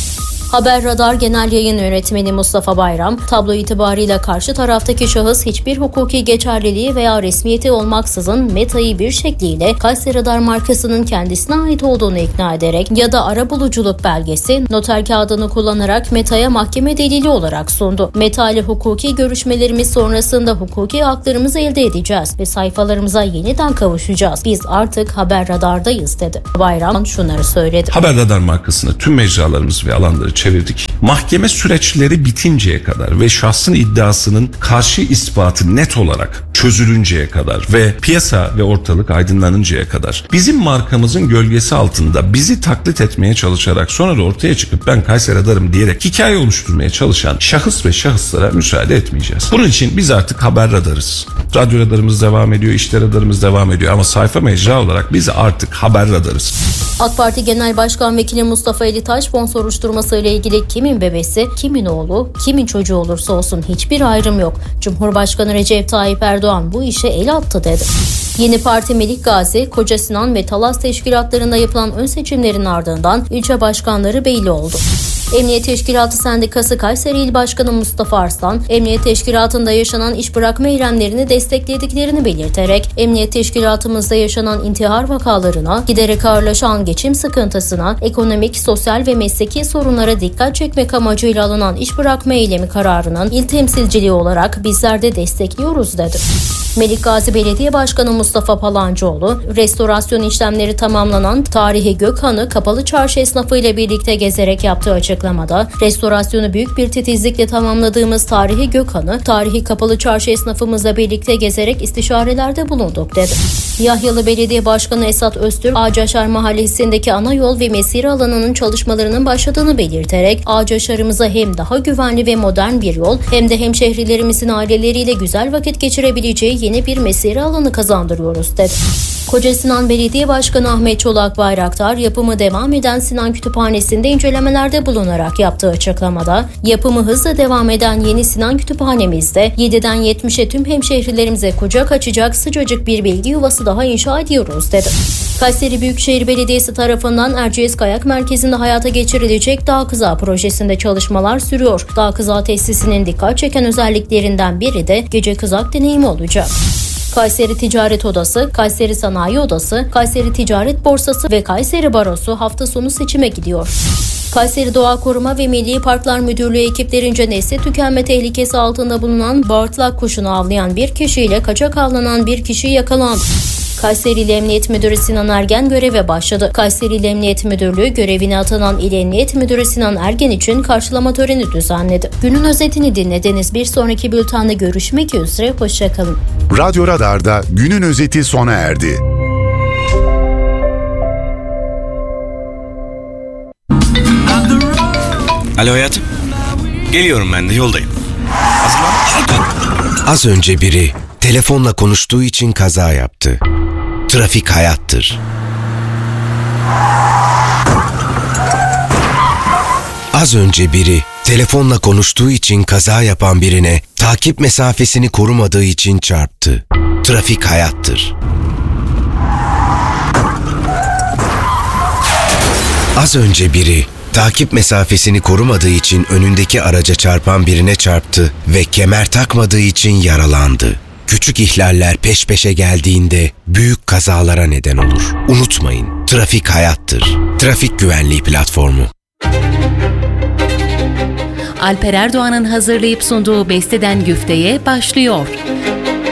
Haber Radar Genel Yayın Yönetmeni Mustafa Bayram, tablo itibarıyla karşı taraftaki şahıs hiçbir hukuki geçerliliği veya resmiyeti olmaksızın Meta'yı bir şekliyle Kayseri Radar markasının kendisine ait olduğunu ikna ederek ya da arabuluculuk belgesi, noter kağıdını kullanarak Meta'ya mahkeme delili olarak sundu. Meta ile hukuki görüşmelerimiz sonrasında hukuki haklarımızı elde edeceğiz ve sayfalarımıza yeniden kavuşacağız. Biz artık Haber Radar'dayız dedi. Bayram şunları söyledi. Haber Radar markasını tüm mecralarımız ve alanları çevirdik. Mahkeme süreçleri bitinceye kadar ve şahsın iddiasının karşı ispatı net olarak çözülünceye kadar ve piyasa ve ortalık aydınlanıncaya kadar bizim markamızın gölgesi altında bizi taklit etmeye çalışarak sonra da ortaya çıkıp ben Kayseri Radar'ım diyerek hikaye oluşturmaya çalışan şahıs ve şahıslara müsaade etmeyeceğiz. Bunun için biz artık Haber Radar'ız. Radyo radarımız devam ediyor, işte radarımız devam ediyor ama sayfa mecra olarak biz artık Haber Radar'ız. AK Parti Genel Başkan Vekili Mustafa Elitaş fon soruşturması ile ilgili kimin bebesi, kimin oğlu, kimin çocuğu olursa olsun hiçbir ayrım yok. Cumhurbaşkanı Recep Tayyip Erdoğan bu işe el attı dedi. Yeni Parti Melik Gazi, Koca Sinan ve Talas teşkilatlarında yapılan ön seçimlerin ardından ilçe başkanları belli oldu. Emniyet Teşkilatı Sendikası Kayseri İl Başkanı Mustafa Arslan, Emniyet Teşkilatı'nda yaşanan iş bırakma eylemlerini desteklediklerini belirterek, Emniyet Teşkilatımızda yaşanan intihar vakalarına, giderek ağırlaşan geçim sıkıntısına, ekonomik, sosyal ve mesleki sorunlara dikkat çekmek amacıyla alınan iş bırakma eylemi kararının il temsilciliği olarak bizler de destekliyoruz dedi. Melik Gazi Belediye Başkanı Mustafa Palancıoğlu, restorasyon işlemleri tamamlanan Tarihi Gökhan'ı Kapalı Çarşı esnafı ile birlikte gezerek yaptığı açıklamada, restorasyonu büyük bir titizlikle tamamladığımız Tarihi Gökhan'ı, Tarihi Kapalı Çarşı esnafımızla birlikte gezerek istişarelerde bulunduk dedi. Yahyalı Belediye Başkanı Esat Öztürk, Ağaçaşar Mahallesi'ndeki ana yol ve mesire alanının çalışmalarının başladığını belirterek, Ağaçaşar'ımıza hem daha güvenli ve modern bir yol hem de hemşehrilerimizin aileleriyle güzel vakit geçirebileceği yeni bir mesire alanı kazandırıyoruz dedi. Koca Sinan Belediye Başkanı Ahmet Çolak Bayraktar, yapımı devam eden Sinan Kütüphanesi'nde incelemelerde bulunarak yaptığı açıklamada, yapımı hızla devam eden yeni Sinan Kütüphanemizde yediden yetmişe tüm hemşehrilerimize kucak açacak sıcacık bir bilgi yuvası daha inşa ediyoruz dedi. Kayseri Büyükşehir Belediyesi tarafından Erciyes Kayak Merkezi'nde hayata geçirilecek Dağ Kızağı projesinde çalışmalar sürüyor. Dağ Kızağı tesisinin dikkat çeken özelliklerinden biri de gece kızak deneyimi olacak. Kayseri Ticaret Odası, Kayseri Sanayi Odası, Kayseri Ticaret Borsası ve Kayseri Barosu hafta sonu seçime gidiyor. Kayseri Doğa Koruma ve Milli Parklar Müdürlüğü ekiplerince nesli tükenme tehlikesi altında bulunan bağırtlak kuşunu avlayan bir kişiyle kaçak avlanan bir kişi yakalandı. Kayseri İl Emniyet Müdürü Sinan Ergen göreve başladı. Kayseri İl Emniyet Müdürlüğü görevine atanan İl Emniyet Müdürü Sinan Ergen için karşılama töreni düzenledi. Günün özetini dinlediniz. Bir sonraki bültende görüşmek üzere. Hoşçakalın. Radyo Radar'da günün özeti sona erdi. Alo hayatım. Geliyorum, ben de yoldayım. Hazırlan. Az önce biri telefonla konuştuğu için kaza yaptı. Trafik hayattır. Az önce biri telefonla konuştuğu için kaza yapan birine takip mesafesini korumadığı için çarptı. Trafik hayattır. Az önce biri takip mesafesini korumadığı için önündeki araca çarpan birine çarptı ve kemer takmadığı için yaralandı. Küçük ihlaller peş peşe geldiğinde büyük kazalara neden olur. Unutmayın, trafik hayattır. Trafik Güvenliği Platformu. Alper Erdoğan'ın hazırlayıp sunduğu Beste'den Güfte'ye başlıyor.